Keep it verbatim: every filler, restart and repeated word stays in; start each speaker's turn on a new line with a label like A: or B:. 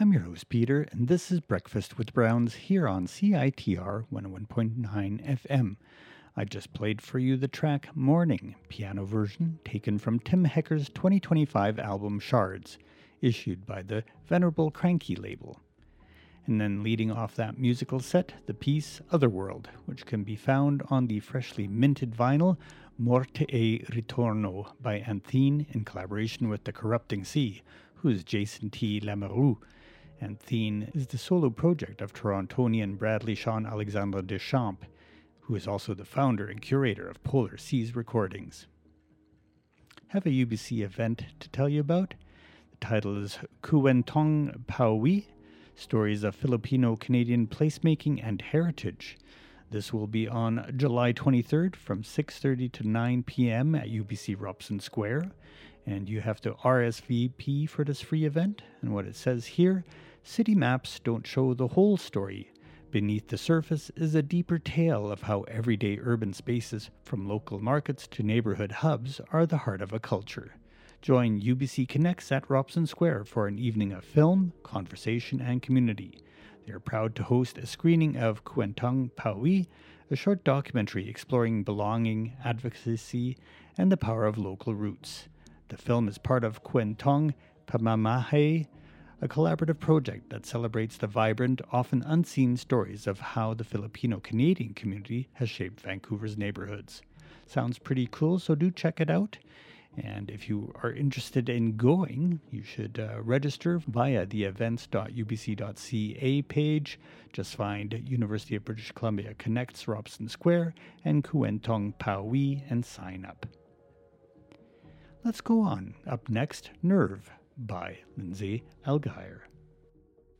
A: I'm your host, Peter, and this is Breakfast with Browns here on C I T R one oh one point nine F M. I just played for you the track Morning, piano version taken from Tim Hecker's twenty twenty-five album Shards, issued by the Venerable Cranky label. And then leading off that musical set, the piece Otherworld, which can be found on the freshly minted vinyl Morte e Ritorno by Anthene in collaboration with The Corrupting Sea, who is Jason T. Lamoureux. Anthene is the solo project of Torontonian Bradley Sean Alexandre Deschamps, who is also the founder and curator of Polar Seas Recordings. Have a U B C event to tell you about. The title is Kwentong Pauwi, Stories of Filipino-Canadian Placemaking and Heritage. This will be on July twenty-third from six thirty to nine p.m. at U B C Robson Square. And you have to R S V P for this free event. And what it says here, city maps don't show the whole story. Beneath the surface is a deeper tale of how everyday urban spaces, from local markets to neighborhood hubs, are the heart of a culture. Join U B C Connects at Robson Square for an evening of film, conversation, and community. They are proud to host a screening of Kwentong Pauwi, a short documentary exploring belonging, advocacy, and the power of local roots. The film is part of Kwentong Pamamahay, a collaborative project that celebrates the vibrant, often unseen stories of how the Filipino-Canadian community has shaped Vancouver's neighborhoods. Sounds pretty cool, so do check it out. And if you are interested in going, you should uh, register via the events dot u b c dot c a page. Just find University of British Columbia Connects Robson Square and Kwentong Pauwi and sign up. Let's go on. Up next, Nerve by Lindsay Algire.